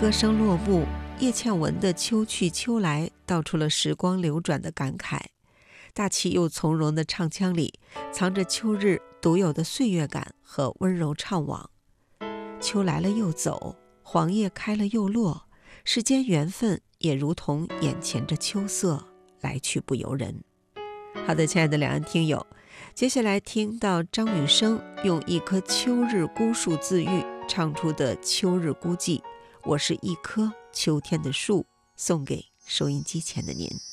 歌声落幕，叶倩文的秋去秋来道出了时光流转的感慨，大气又从容的唱腔里藏着秋日独有的岁月感和温柔怅惘。秋来了又走，黄叶开了又落，世间缘分也如同眼前这秋色，来去不由人。好的，亲爱的两岸听友，接下来听到张雨生用一棵秋日孤树自喻唱出的秋日孤寂，我是一棵秋天的树，送给收音机前的您。